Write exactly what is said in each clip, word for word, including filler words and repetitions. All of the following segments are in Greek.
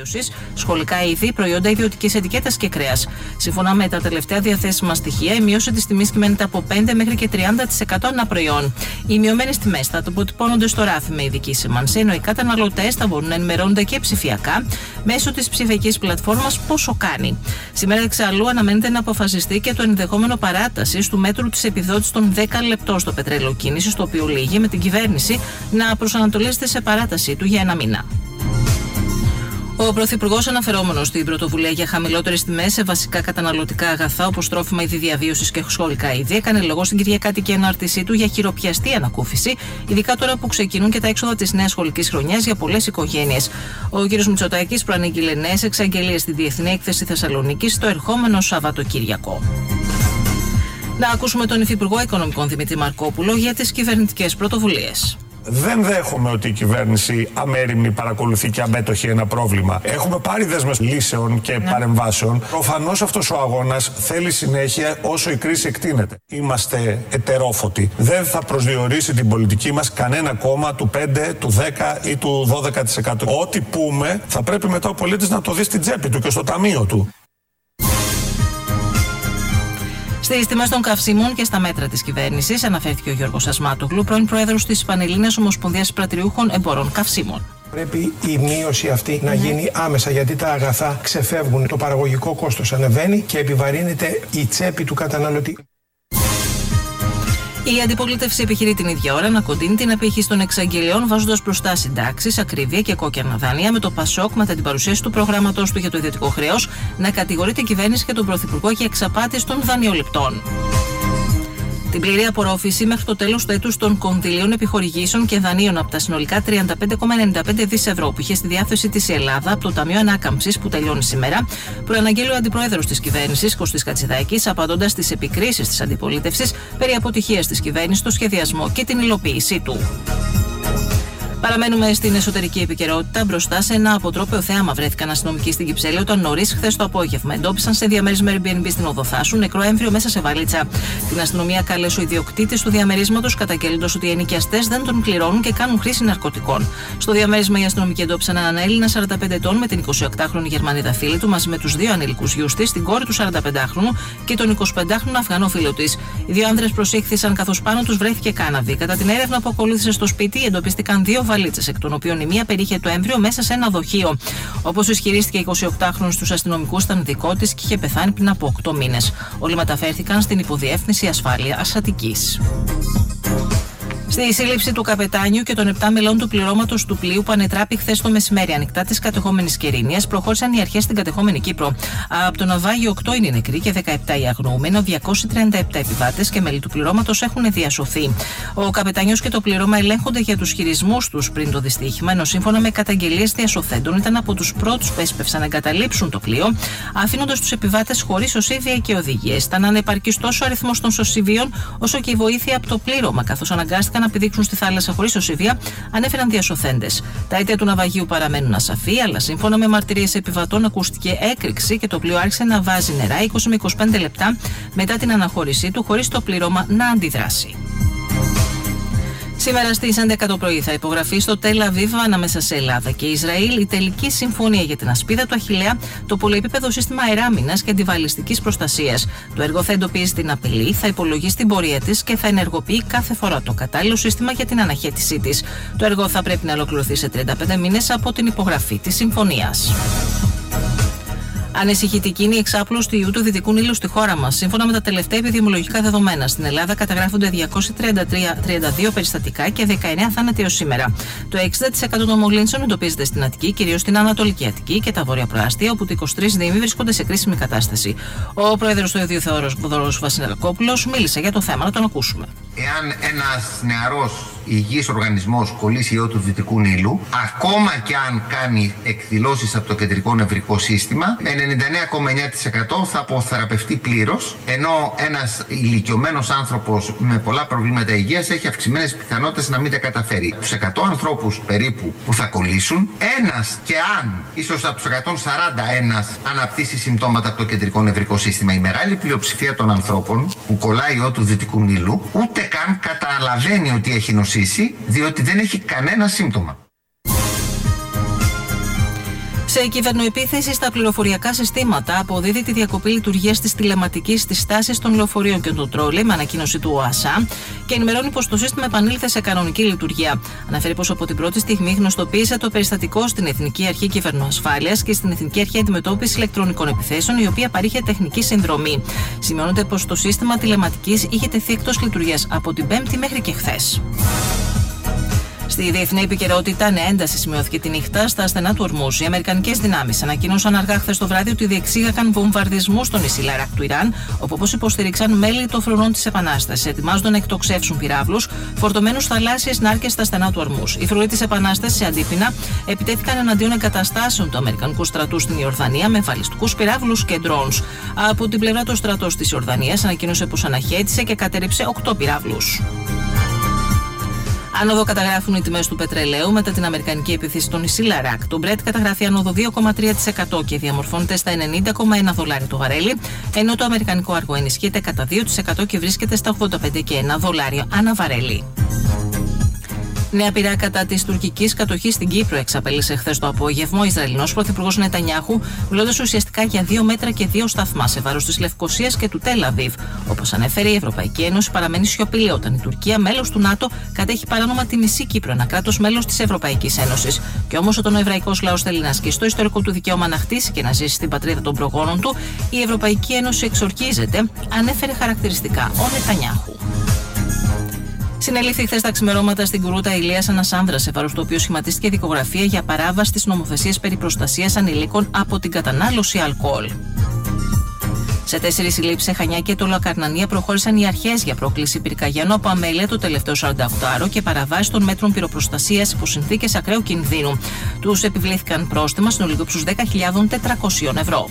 διαβίωσης, σχολικά είδη, προϊόντα ιδιωτικής ετικέτας και κρέας. Σύμφωνα με τα τελευταία διαθέσιμα στοιχεία, η μείωση της τιμής κυμαίνεται από πέντε μέχρι και τριάντα τοις εκατό ανά προϊόν. Οι μειωμένες τιμές θα αποτυπώνονται στο ράφι με ειδική σήμανση, ενώ οι καταναλωτές θα μπορούν να ενημερώνονται και ψηφιακά μέσω της ψηφιακής πλατφόρμας Πόσο Κάνει. Σήμερα εξαλλού αναμένεται να αποφασιστεί και το ενδεχόμενο παράτασης του μέτρου της επιδότησης των δέκα λεπτών στο πετρέλαιο κίνησης, το οποίο λύγει με την κυβέρνηση να προσανατολίζεται σε παράτασή του για ένα μήνα. Ο Πρωθυπουργός, αναφερόμενος στην πρωτοβουλία για χαμηλότερες τιμές σε βασικά καταναλωτικά αγαθά όπως τρόφιμα, είδη διαβίωσης και σχολικά είδη, έκανε λόγο στην Κυριακάτικη ανάρτησή του για χειροπιαστή ανακούφιση, ειδικά τώρα που ξεκινούν και τα έξοδα της νέας σχολικής χρονιάς για πολλές οικογένειες. Ο κ. Μητσοτάκης προανήγγειλε νέες εξαγγελίες στη Διεθνή Έκθεση Θεσσαλονίκης το ερχόμενο Σαββατοκύριακο. Να ακούσουμε τον Υφυπουργό Οικονομικών Δημήτρη Μαρκόπουλο για τις κυβερνητικές πρωτοβουλίες. Δεν δέχομαι ότι η κυβέρνηση αμέριμνη παρακολουθεί και αμέτωχη ένα πρόβλημα. Έχουμε πάρει δέσμες λύσεων και ναι. παρεμβάσεων. Προφανώς αυτός ο αγώνας θέλει συνέχεια όσο η κρίση εκτείνεται. Είμαστε ετερόφωτοι. Δεν θα προσδιορίσει την πολιτική μας κανένα κόμμα του πέντε, του δέκα ή του δώδεκα τοις εκατό. Ό,τι πούμε θα πρέπει μετά ο πολίτης να το δει στην τσέπη του και στο ταμείο του. Στις τιμές των καυσίμων και στα μέτρα της κυβέρνησης αναφέρθηκε ο Γιώργος Ασμάτογλου, πρώην πρόεδρος της Πανελλήνιας Ομοσπονδίας Πρατηριούχων Εμπόρων Καυσίμων. Πρέπει η μείωση αυτή να γίνει άμεσα, γιατί τα αγαθά ξεφεύγουν, το παραγωγικό κόστος ανεβαίνει και επιβαρύνεται η τσέπη του καταναλωτή. Η αντιπολίτευση επιχειρεί την ίδια ώρα να κοντίνει την απήχηση των εξαγγελιών, βάζοντας μπροστά συντάξεις, ακρίβεια και κόκκινα δάνεια, με το Πασόκ, μετά την παρουσίαση του προγράμματος του για το ιδιωτικό χρέος, να κατηγορεί την κυβέρνηση και τον Πρωθυπουργό για εξαπάτηση των δανειοληπτών. Την πλήρη απορρόφηση μέχρι το τέλος του έτους των κονδυλίων επιχορηγήσεων και δανείων από τα συνολικά τριάντα πέντε κόμμα ενενήντα πέντε δισεκατομμύρια ευρώ που είχε στη διάθεση της η Ελλάδα από το Ταμείο Ανάκαμψης που τελειώνει σήμερα, προαναγγέλει ο αντιπρόεδρος της κυβέρνησης, Κωστής Κατσιδάκης, απαντώντας στις επικρίσεις της αντιπολίτευσης περί αποτυχίας της κυβέρνησης στο σχεδιασμό και την υλοποίησή του. Παραμένουμε στην εσωτερική επικαιρότητα. Μπροστά σε ένα αποτρόπαιο θέαμα βρέθηκαν αστυνομικοί στην Κυψέλη όταν νωρίς χθες το απόγευμα εντόπισαν σε διαμέρισμα Airbnb στην Οδοθάσου νεκρό έμβριο μέσα σε βαλίτσα. Την αστυνομία κάλεσε ο ιδιοκτήτης του διαμερίσματος, καταγγέλλοντας ότι οι ενοικιαστές δεν τον πληρώνουν και κάνουν χρήση ναρκωτικών. Στο διαμέρισμα οι αστυνομικοί εντόπισαν έναν Έλληνα σαράντα πέντε ετών με την εικοσιοκτάχρονη Γερμανίδα φίλη του μαζί με τους δύο ανήλικους γιους της, την κόρη του σαρανταπεντάχρονου και τον εικοσιπεντάχρονο Αφγανό φίλο της. Οι δύο άνδρες προσήχθησαν καθώς πάνω τους βρέθηκε κάναβη. Κατά την έρευνα που ακολούθησε στο σπίτι εντοπίστηκαν δύο βαλίτσες, εκ των οποίων η μία περίχε το έμβριο μέσα σε ένα δοχείο. Όπως ισχυρίστηκε η εικοσιοκτάχρονη στους αστυνομικούς, ήταν δικό της και είχε πεθάνει πριν από οκτώ μήνες. Όλοι μεταφέρθηκαν στην Υποδιεύθυνση Ασφάλειας Αττικής. Στη σύλληψη του καπετάνιου και των επτά μελών του πληρώματος του πλοίου που ανετράπη χθες το μεσημέρι ανοιχτά της κατεχόμενης Κερίνιας, προχώρησαν οι αρχές στην κατεχόμενη Κύπρο. Από το ναυάγιο οκτώ είναι οι νεκροί και δεκαεπτά οι αγνοούμενοι, διακόσιοι τριάντα επτά επιβάτες και μέλη του πληρώματος έχουν διασωθεί. Ο καπετάνιος και το πλήρωμα ελέγχονται για τους χειρισμούς τους πριν το δυστύχημα, ενώ σύμφωνα με καταγγελίες διασωθέντων ήταν από τους πρώτους που έσπευσαν να εγκαταλείψουν το πλοίο, αφήνοντας τους επιβάτες χωρίς σωσίβια και οδηγίες. Ήταν ανεπαρκής τόσο ο αριθμός των σωσίβιων όσο και η βοήθεια από το πλήρωμα, καθώς αναγκάστηκαν να πηδήξουν στη θάλασσα χωρίς σωσίβια, ανέφεραν διασωθέντες. Τα αίτια του ναυαγίου παραμένουν ασαφή, αλλά σύμφωνα με μαρτυρίες επιβατών ακούστηκε έκρηξη και το πλοίο άρχισε να βάζει νερά είκοσι με είκοσι πέντε λεπτά μετά την αναχώρησή του, χωρίς το πλήρωμα να αντιδράσει. Σήμερα στις έντεκα το πρωί θα υπογραφεί στο Τελ Αβίβ ανάμεσα σε Ελλάδα και Ισραήλ η τελική συμφωνία για την ασπίδα του Αχιλλέα, το πολυεπίπεδο σύστημα αεράμινας και αντιβαλιστικής προστασίας. Το έργο θα εντοπίζει την απειλή, θα υπολογίσει την πορεία της και θα ενεργοποιεί κάθε φορά το κατάλληλο σύστημα για την αναχέτησή της. Το έργο θα πρέπει να ολοκληρωθεί σε τριάντα πέντε μήνες από την υπογραφή της συμφωνίας. Ανησυχητική είναι η εξάπλωση του ιού του Δυτικού Νείλου στη χώρα μας. Σύμφωνα με τα τελευταία επιδημιολογικά δεδομένα, στην Ελλάδα καταγράφονται διακόσια τριάντα δύο περιστατικά και δεκαεννέα θάνατοι ως σήμερα. Το εξήντα τοις εκατό των μολύνσεων εντοπίζεται στην Αττική, κυρίως στην Ανατολική Αττική και τα βόρεια προάστια, όπου τα είκοσι τρεις δήμοι βρίσκονται σε κρίσιμη κατάσταση. Ο πρόεδρος του Ιδίου Θεόδωρος Βασιλακόπουλος μίλησε για το θέμα, να τον ακούσουμε. Εάν ένας νεαρός υγιής οργανισμός κολλήσει ιό του Δυτικού Νείλου, ακόμα και αν κάνει εκδηλώσεις από το κεντρικό νευρικό σύστημα, ενενήντα εννέα κόμμα εννέα τοις εκατό θα αποθεραπευτεί πλήρως, ενώ ένας ηλικιωμένος άνθρωπος με πολλά προβλήματα υγείας έχει αυξημένες πιθανότητες να μην τα καταφέρει. Τους εκατό ανθρώπους περίπου που θα κολλήσουν, ένας και αν, ίσως από τους εκατόν σαράντα ένας, αναπτύσσει συμπτώματα από το κεντρικό νευρικό σύστημα. Η μεγάλη πλειοψηφία των ανθρώπων που κολλάει ιό του Δυτικού Νείλου ούτε καν καταλαβαίνει ότι έχει νοσήσει, διότι δεν έχει κανένα σύμπτωμα. Σε κυβερνοεπίθεση στα πληροφοριακά συστήματα αποδίδει τη διακοπή λειτουργίας της τηλεματικής στις στάσεις των λεωφορείων και των τρόλεϊ με ανακοίνωση του ΟΑΣΑ και ενημερώνει πως το σύστημα επανήλθε σε κανονική λειτουργία. Αναφέρει πως από την πρώτη στιγμή γνωστοποίησε το περιστατικό στην Εθνική Αρχή Κυβερνοασφάλειας και στην Εθνική Αρχή Αντιμετώπισης Ηλεκτρονικών Επιθέσεων, η οποία παρήχε τεχνική συνδρομή. Σημειώνεται πως το σύστημα τηλεματικής είχε τεθεί εκτός λειτουργίας από την Πέμπτη μέχρι και χθες. Στη διεθνή επικαιρότητα, νέα ένταση σημειώθηκε τη νύχτα στα στενά του Ορμούζ. Οι αμερικανικές δυνάμεις ανακοίνωσαν αργά χθες το βράδυ ότι διεξήγαγαν βομβαρδισμούς στο νησί Λαράκ του Ιράν, όπου όπως υποστηρίξαν μέλη των φρουρών της Επανάστασης, ετοιμάζονταν να εκτοξεύσουν πυράβλους φορτωμένους θαλάσσιες νάρκες στα στενά του Ορμούζ. Οι φρουροί της Επανάστασης σε αντίπεινα επιτέθηκαν εναντίον εγκαταστάσεων του Αμερικανικού στρατού στην Ιορδανία με βαλιστικούς πυράβλους και ντρόουνς. Από την πλευρά του στρατός της Ιορδανίας ανακοίνωσε πως αναχέτησε και κατέρριψε οκτώ πυράβλους. Άνοδο καταγράφουν οι τιμές του πετρελαίου μετά την αμερικανική επίθεση στο νησί Λαράκ. Το Brent καταγράφει άνοδο δύο κόμμα τρία τοις εκατό και διαμορφώνεται στα ενενήντα κόμμα ένα δολάρια το βαρέλι, ενώ το αμερικανικό άργο ενισχύεται κατά δύο τοις εκατό και βρίσκεται στα ογδόντα πέντε κόμμα ένα δολάρια ανά βαρέλι. Νέα πειρά κατά της τουρκικής κατοχής στην Κύπρο εξαπέλυσε χθες το απόγευμα ο Ισραηλινός πρωθυπουργός Νετανιάχου, μιλώντας ουσιαστικά για δύο μέτρα και δύο σταθμά σε βάρος της Λευκωσίας και του Τελ Αβίβ. Όπως ανέφερε, η Ευρωπαϊκή Ένωση παραμένει σιωπηλή όταν η Τουρκία, μέλος του ΝΑΤΟ, κατέχει παράνομα τη μισή Κύπρο, ένα κράτος μέλος της Ευρωπαϊκής Ένωσης. Και όμως όταν ο εβραϊκός λαός θέλει να ασκήσει το ιστορικό του δικαίωμα να χτίσει και να ζήσει στην πατρίδα των προγόνων του, η Ευρωπαϊκή Ένωση εξορκίζεται, ανέφερε χαρακτηριστικά ο Νετανιάχου. Συνελήφθη χθες τα ξημερώματα στην Κουρούτα Ηλίας ένας άνδρας, σε βάρος του οποίου σχηματίστηκε δικογραφία για παράβαση της νομοθεσίας περί προστασίας ανηλίκων από την κατανάλωση αλκοόλ. Σε τέσσερις συλλήψεις σε Χανιά και Τολοκαρνανία προχώρησαν οι αρχές για πρόκληση πυρκαγιάνου από αμέλεια το τελευταίο σαρανταοκτάωρο και παραβάση των μέτρων πυροπροστασίας υπό συνθήκες ακραίου κινδύνου. Τους επιβλήθηκαν πρόστιμα συνολικού ύψους δέκα χιλιάδες τετρακόσια ευρώ.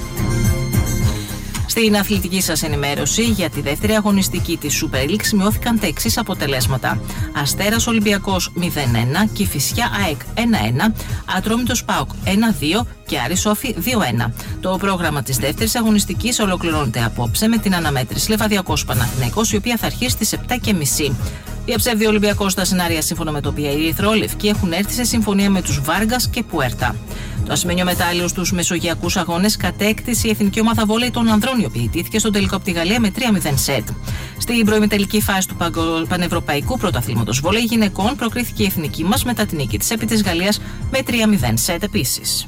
Στην αθλητική σας ενημέρωση, για τη δεύτερη αγωνιστική της Super League σημειώθηκαν τα εξής αποτελέσματα. Αστέρας Ολυμπιακός μηδέν ένα, Κηφισιά ΑΕΚ ένα ένα, Ατρόμητος ΠΑΟΚ ένα δύο και Άρης Σόφι δύο ένα. Το πρόγραμμα της δεύτερης αγωνιστικής ολοκληρώνεται απόψε με την αναμέτρηση Λεβαδιακός Παναθηναϊκός, η οποία θα αρχίσει στις επτά και μισή. Διαψεύδει ο Ολυμπιακός στα σενάρια σύμφωνα με το οποία οι Ερυθρόλευκοι έχουν έρθει σε συμφωνία με τους Βάργας και Πουέρτα. Το ασημένιο μετάλλιο στους μεσογειακούς αγώνες κατέκτησε η εθνική ομάδα βόλεϊ των ανδρών, η οποία ιτήθηκε στον τελικό από τη Γαλλία με τρία μηδέν σετ. Στην προημιτελική φάση του Πανευρωπαϊκού Πρωταθλήματος Βόλεϊ γυναικών προκρίθηκε η εθνική μας μετά την νίκη της επί της Γαλλίας με τρία μηδέν σετ επίσης.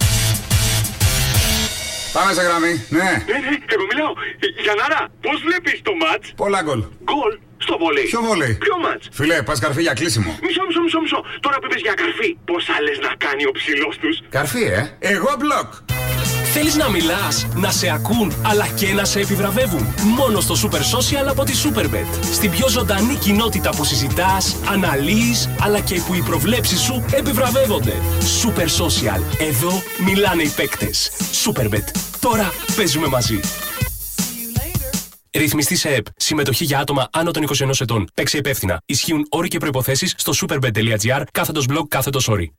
Πάμε σε γραμμή, ναι. Ναι, ναι, εγώ μιλάω. Γιαννάρα, πώς βλέπεις το μάτς? Πολλά γκολ. Γκολ στο βόλεϊ. Ποιο βόλεϊ? Ποιο μάτς? Φιλέ, πας καρφί για κλείσιμο. Μισό, μισό, μισό, μισό. Τώρα που είπες για καρφί, πόσα λες να κάνει ο ψηλός τους? Καρφί, ε. Εγώ μπλοκ. Θέλεις να μιλάς, να σε ακούν, αλλά και να σε επιβραβεύουν? Μόνο στο Super Social από τη Superbet. Στην πιο ζωντανή κοινότητα που συζητάς, αναλύεις, αλλά και που οι προβλέψεις σου επιβραβεύονται. Super Social. Εδώ μιλάνε οι παίκτες. Superbet. Τώρα παίζουμε μαζί. Ρυθμιστή σε ΕΠ. Συμμετοχή για άτομα άνω των είκοσι ενός ετών. Παίξε υπεύθυνα. Ισχύουν όροι και προϋποθέσεις στο superbet.gr κάθετος blog κάθετος όρι.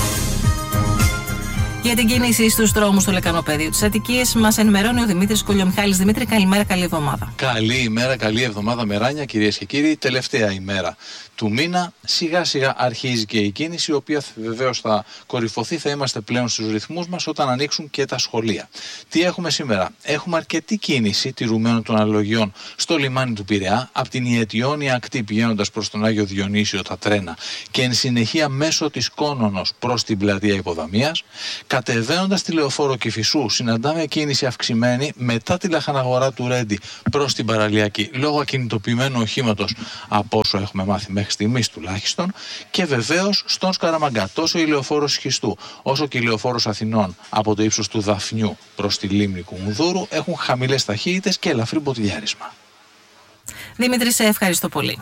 Για την κίνηση στους δρόμους του Λεκανοπέδιου της Αττικής μας ενημερώνει ο Δημήτρης Κολιομιχάλης. Δημήτρη, καλημέρα, καλή εβδομάδα. Καλή ημέρα, καλή εβδομάδα μεράνια, κυρίες και κύριοι. Τελευταία ημέρα του μήνα. Σιγά σιγά αρχίζει και η κίνηση, η οποία βεβαίως θα κορυφωθεί. Θα είμαστε πλέον στους ρυθμούς μας όταν ανοίξουν και τα σχολεία. Τι έχουμε σήμερα? Έχουμε αρκετή κίνηση τηρουμένων των αναλογιών στο λιμάνι του Πειραιά, από την Ιετιώνια ακτή πηγαίνοντας προς τον Άγιο Διονύσιο τα τρένα και εν συνεχεία μέσω της Κόνονος προς την πλατεία Υποδαμίας. Κατεβαίνοντας τη λεωφόρο Κηφισού, συναντάμε κίνηση αυξημένη μετά τη λαχαναγορά του Ρέντι προς την Παραλιακή, λόγω ακινητοποιημένου οχήματος από όσο έχουμε μάθει μέχρι στιγμής τουλάχιστον, και βεβαίως στον Σκαραμαγκά, τόσο η λεωφόρος Σχιστού όσο και η λεωφόρος Αθηνών από το ύψος του Δαφνιού προς τη λίμνη Κουμουνδούρου έχουν χαμηλές ταχύτητες και ελαφρύ μποτιλιάρισμα. Δημήτρη, σε ευχαριστώ πολύ.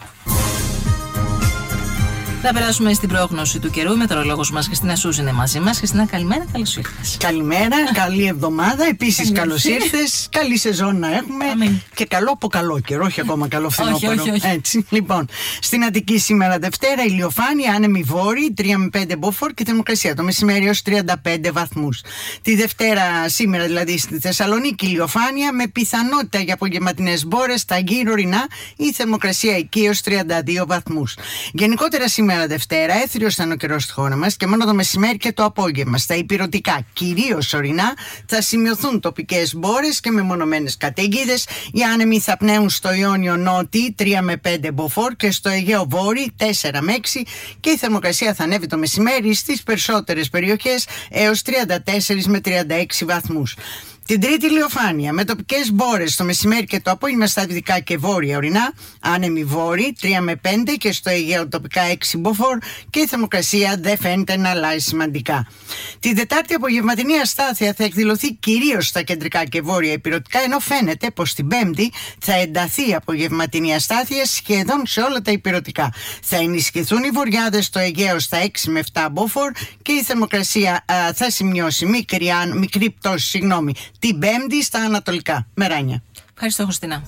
Θα περάσουμε στην πρόγνωση του καιρού. Η μετεωρολόγος μας Χριστίνα Σούζη είναι μαζί μας. Χριστίνα, καλημέρα, καλώς ήρθες. Καλημέρα, καλή εβδομάδα. Επίσης, καλώς ήρθες. Καλή σεζόν να έχουμε. Αμήν. Και καλό από καλό καιρό, όχι ακόμα καλό φθινόπωρο. όχι, όχι, όχι. Έτσι. Λοιπόν, στην Αττική σήμερα Δευτέρα, ηλιοφάνεια, άνεμη βόρειοι, τρία με πέντε μποφόρ και θερμοκρασία το μεσημέρι έως τριάντα πέντε βαθμούς. Τη Δευτέρα, σήμερα δηλαδή, στη Θεσσαλονίκη, ηλιοφάνεια με πιθανότητα για απογευματινές μπόρες στα γύρω ορεινά, η θερμοκρασία εκεί έως τριάντα δύο βαθμούς. Γενικότερα σήμερα σήμερα Δευτέρα, έθριος ήταν ο καιρός στη χώρα μας και μόνο το μεσημέρι και το απόγευμα. Στα ηπειρωτικά, κυρίως ορεινά, θα σημειωθούν τοπικές μπόρες και μεμονωμένες καταιγίδες. Οι άνεμοι θα πνέουν στο Ιόνιο Νότι τρία με πέντε μποφόρ και στο Αιγαίο Βόρειο τέσσερα με έξι και η θερμοκρασία θα ανέβει το μεσημέρι στις περισσότερες περιοχές έως τριάντα τέσσερα με τριάντα έξι βαθμούς. Την Τρίτη ηλιοφάνεια με τοπικές μπόρες το μεσημέρι και το απόγευμα στα δυτικά και βόρεια ορεινά, άνεμοι βόρειοι τρία με πέντε και στο Αιγαίο τοπικά έξι μποφόρ και η θερμοκρασία δεν φαίνεται να αλλάζει σημαντικά. Την Τετάρτη απογευματινή αστάθεια θα εκδηλωθεί κυρίως στα κεντρικά και βόρεια ηπειρωτικά, ενώ φαίνεται πως την Πέμπτη θα ενταθεί η απογευματινή αστάθεια σχεδόν σε όλα τα ηπειρωτικά. Θα ενισχυθούν οι βορειάδες στο Αιγαίο στα έξι με επτά μποφόρ και η θερμοκρασία α, θα σημειώσει μικρή, μικρή πτώση, συγγνώμη, την Πέμπτη στα ανατολικά. Μεράνια. Ευχαριστώ, Χριστίνα.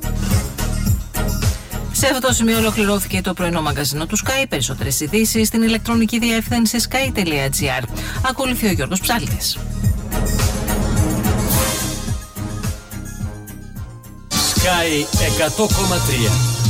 Σε αυτό το σημείο ολοκληρώθηκε το πρωινό μαγκαζίνο του Sky. Περισσότερες ειδήσεις στην ηλεκτρονική διεύθυνση sky τελεία gr. Ακολουθεί ο Γιώργος Ψάλτης. Sky εκατό κόμμα τρία.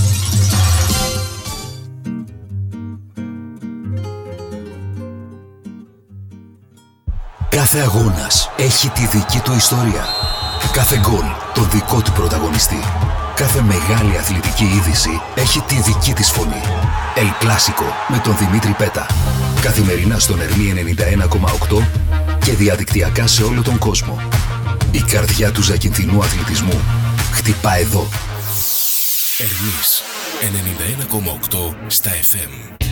Κάθε αγώνας έχει τη δική του ιστορία. Κάθε γκολ τον δικό του πρωταγωνιστή. Κάθε μεγάλη αθλητική είδηση έχει τη δική της φωνή. El Clásico με τον Δημήτρη Πέτα. Καθημερινά στον Ερμή ενενήντα ένα κόμμα οκτώ και διαδικτυακά σε όλο τον κόσμο. Η καρδιά του ζακυνθινού αθλητισμού χτυπά εδώ. Ερμής ενενήντα ένα κόμμα οκτώ στα εφ εμ.